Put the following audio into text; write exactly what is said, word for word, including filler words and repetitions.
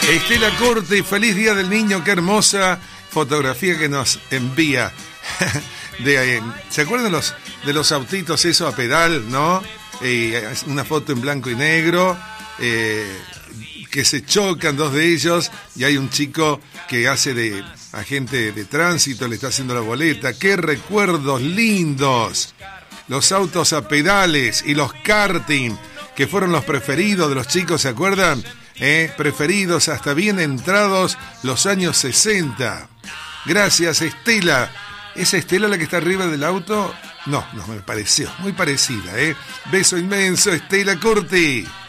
Estela Curti, feliz día del niño, qué hermosa fotografía que nos envía. De, eh, ¿se acuerdan los, de los autitos eso a pedal, no? Eh, una foto en blanco y negro, eh, que se chocan dos de ellos y hay un chico que hace de agente de tránsito, le está haciendo la boleta. ¡Qué recuerdos lindos! Los autos a pedales y los karting, que fueron los preferidos de los chicos, ¿se acuerdan? Eh, preferidos hasta bien entrados los años sesenta. Gracias, Estela. ¿Es Estela la que está arriba del auto? No, no me pareció. Muy parecida, ¿eh? Beso inmenso, Estela Curti.